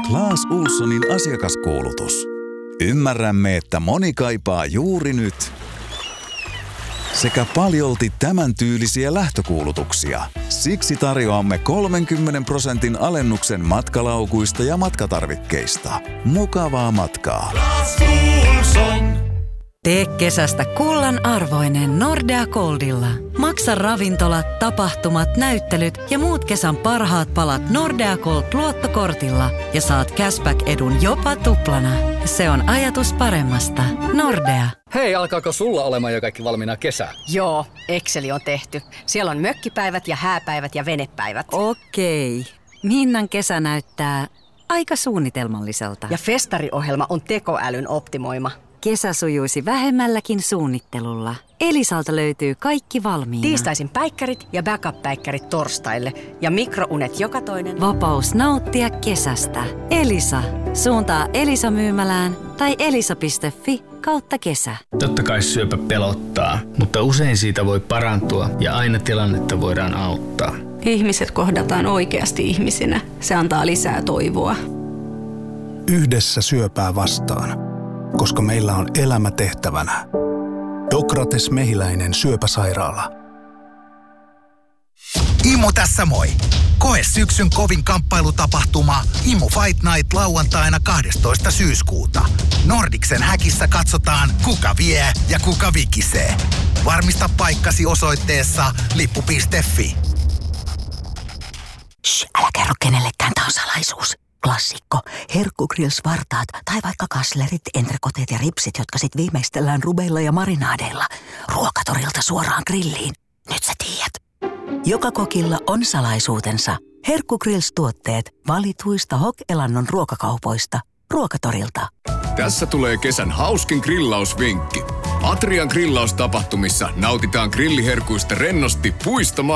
Clas Ohlsonin asiakaskuulutus. Ymmärrämme, että moni kaipaa juuri nyt sekä paljolti tämän tyylisiä lähtökuulutuksia. Siksi tarjoamme 30% alennuksen matkalaukuista ja matkatarvikkeista. Mukavaa matkaa. Clas Ohlson. Tee kesästä kullan arvoinen Nordea Goldilla. Maksa ravintolat, tapahtumat, näyttelyt ja muut kesän parhaat palat Nordea Gold luottokortilla ja saat cashback-edun jopa tuplana. Se on ajatus paremmasta. Nordea. Hei, alkaako sulla olemaan jo kaikki valmiina kesää? Joo, Exceli on tehty. Siellä on mökkipäivät ja hääpäivät ja venepäivät. Okei. Minnan kesä näyttää aika suunnitelmalliselta. Ja festariohjelma on tekoälyn optimoima. Kesä sujuisi vähemmälläkin suunnittelulla. Elisalta löytyy kaikki valmiina. Tiistaisin päikkärit ja backup-päikkärit torstaille. Ja mikrounet joka toinen. Vapaus nauttia kesästä. Elisa. Suuntaa Elisa-myymälään tai elisa.fi/kesä. Totta kai syöpä pelottaa, mutta usein siitä voi parantua ja aina tilannetta voidaan auttaa. Ihmiset kohdataan oikeasti ihmisinä. Se antaa lisää toivoa. Yhdessä syöpää vastaan. Koska meillä on elämä tehtävänä. Dokrates Mehiläinen syöpäsairaala. Imo tässä moi! Koe syksyn kovin kamppailutapahtuma Imo Fight Night lauantaina 12. syyskuuta. Nordicsen häkissä katsotaan, kuka vie ja kuka vikisee. Varmista paikkasi osoitteessa lippu.fi. Shh, älä kerro kenellekään, tää on salaisuus. Klassikko. Herkkugrills-vartaat tai vaikka kaslerit, entrekoteet ja ripsit, jotka sit viimeistellään rubeilla ja marinaadeilla. Ruokatorilta suoraan grilliin. Nyt sä tiedät. Joka kokilla on salaisuutensa. Herkkugrills-tuotteet valituista Hok-Elannon ruokakaupoista. Ruokatorilta. Tässä tulee kesän hauskin grillausvinkki. Atrian grillaustapahtumissa nautitaan grilliherkuista rennosti puista